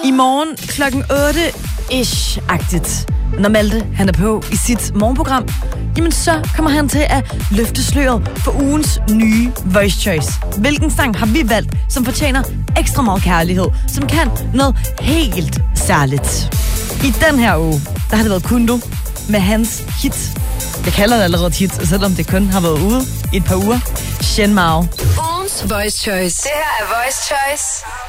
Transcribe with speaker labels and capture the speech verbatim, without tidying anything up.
Speaker 1: I morgen klokken otte-ish-agtigt, når Malte han er på i sit morgenprogram, jamen så kommer han til at løfte sløret for ugens nye Voice Choice. Hvilken sang har vi valgt, som fortjener ekstra meget kærlighed, som kan noget helt særligt. I den her uge, der har det været Kundo med hans hit. Jeg kalder det allerede et hit, selvom det kun har været ude i et par uger. Shen Mao.
Speaker 2: Ugens Voice Choice. Det her er Voice Choice